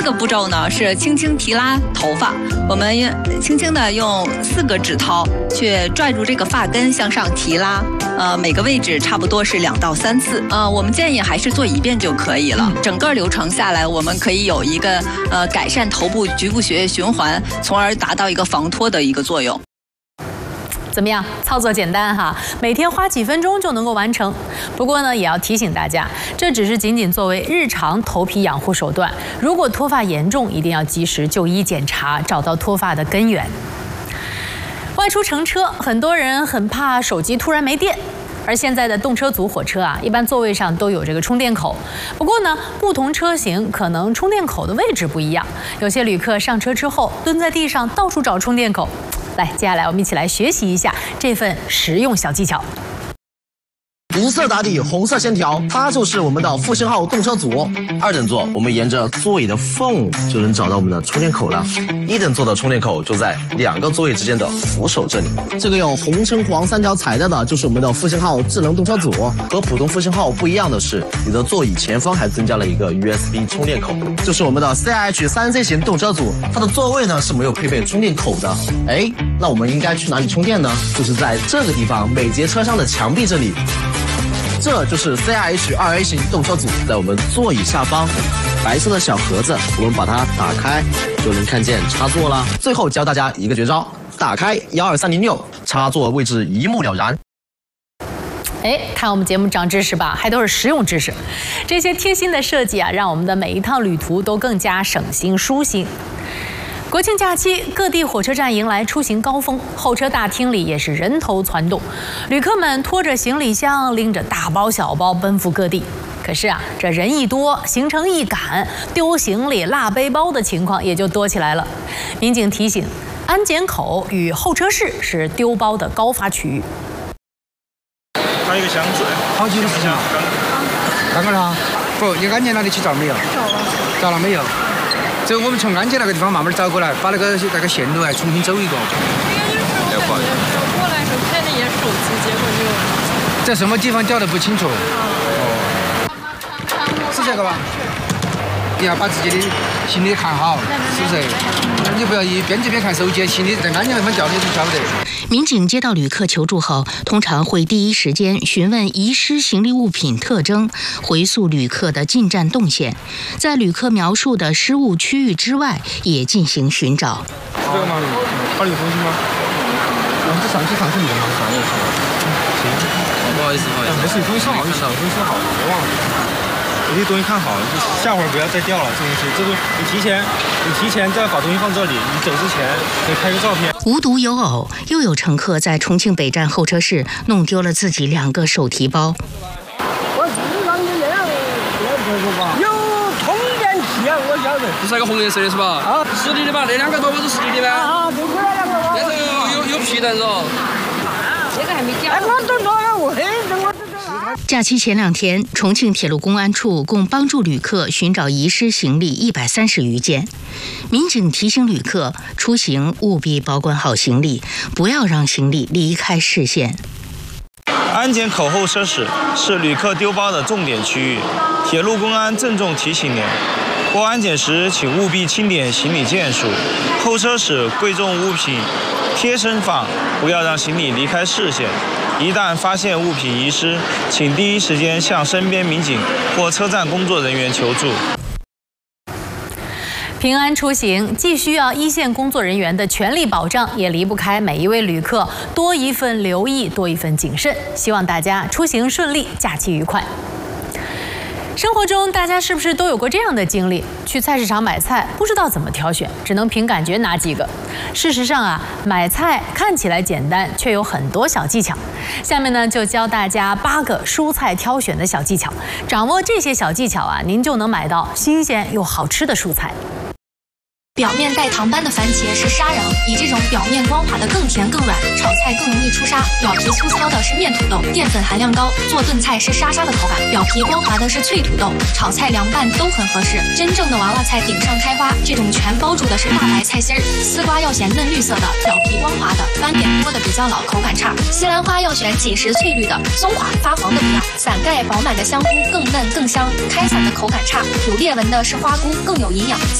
4个步骤呢是轻轻提拉头发，我们轻轻的用4个指头去拽住这个发根向上提拉，每个位置差不多是2到3次，我们建议还是做1遍就可以了。整个流程下来，我们可以有一个改善头部局部血液循环，从而达到一个防脱的一个作用。 怎么样？操作简单哈，每天花几分钟就能够完成。不过呢，也要提醒大家，这只是仅仅作为日常头皮养护手段。如果脱发严重，一定要及时就医检查，找到脱发的根源。外出乘车，很多人很怕手机突然没电。而现在的动车组火车啊，一般座位上都有这个充电口。不过呢，不同车型可能充电口的位置不一样。有些旅客上车之后蹲在地上到处找充电口。来，接下来我们一起来学习一下这份实用小技巧。 银色打底，红色线条，它就是我们的复兴号动车组。2等座，我们沿着座椅的缝就能找到我们的充电口了。1等座的充电口就在2个座位之间的扶手这里。这个有红、橙、黄3条彩带的，就是我们的复兴号智能动车组。和普通复兴号不一样的是，你的座椅前方还增加了一个 USB 充电口，就是我们的 CH3C 型动车组。它的座位呢是没有配备充电口的。那我们应该去哪里充电呢？就是在这个地方，每节车厢的墙壁这里。这就是 CH2A 型动车组，在我们座椅下方，白色的小盒子，我们把它打开，就能看见插座啦。最后教大家一个绝招，打开12306，插座位置一目了然。 看我们节目长知识吧，还都是实用知识。这些贴心的设计啊，让我们的每一趟旅途都更加省心舒心。国庆假期，各地火车站迎来出行高峰，候车大厅里也是人头攒动，旅客们拖着行李箱，拎着大包小包奔赴各地。可是啊，这人一多，行程一赶，丢行李、落背包的情况也就多起来了。民警提醒，安检口与候车室是丢包的高发区域。 还有一个箱子， 好几个箱。看看了哈，不，你安检那里去找没有？找了没有？这我们从安检那个地方慢慢找过来，把那个线路重新走一个。 应该就是走过来时候看了一眼手机，结果就在什么地方叫的不清楚。是这个吧？你要把自己的行李看好，是不是？你不要一边这边看手机，行李在安检那边叫你就晓得。 民警接到旅客求助后，通常会第一时间询问遗失行李物品特征，回溯旅客的进站动线，在旅客描述的失物区域之外也进行寻找。 是这个吗？还有东西吗？我们上去看是你的吗？ 不好意思， 没事，东西好，东西好，别忘了。这些东西看好，下会儿不要再掉了。这东西，这个你提前再把东西放这里，你走之前可以拍个照片。 无独有偶，又有乘客在重庆北站候车室弄丢了自己2个手提包。 有充电器啊，我晓得。 这是那个红颜色的是吧？啊，实体的吧？那2个包包是实体的吧？ 啊，对对，2个包包。 但是有皮带是吧？ 这个还没掉。我都拿了，我假期前2天，重庆铁路公安处共帮助旅客寻找遗失行李130余件。民警提醒旅客，出行务必保管好行李，不要让行李离开视线。 安检口候车室是旅客丢包的重点区域，铁路公安郑重提醒您：过安检时，请务必清点行李件数，候车室贵重物品贴身放，不要让行李离开视线。一旦发现物品遗失，请第一时间向身边民警或车站工作人员求助。 平安出行既需要一线工作人员的全力保障，也离不开每一位旅客多一份留意，多一份谨慎。希望大家出行顺利，假期愉快。生活中，大家是不是都有过这样的经历？去菜市场买菜，不知道怎么挑选，只能凭感觉拿几个。事实上啊，买菜看起来简单，却有很多小技巧。下面呢，就教大家8个蔬菜挑选的小技巧。掌握这些小技巧啊，您就能买到新鲜又好吃的蔬菜。 表面带糖斑的番茄是沙瓤，以这种表面光滑的更甜更软，炒菜更容易出沙；表皮粗糙的是面土豆，淀粉含量高，做炖菜是沙沙的口感；表皮光滑的是脆土豆，炒菜凉拌都很合适。真正的娃娃菜顶上开花，这种全包住的是大白菜心儿；丝瓜要选嫩绿色的，表皮光滑的，斑点多的比较老，口感差；西兰花要选紧实翠绿的，松垮发黄的不要；伞盖饱满的香菇更嫩更香，开伞的口感差；有裂纹的是花菇更有营养。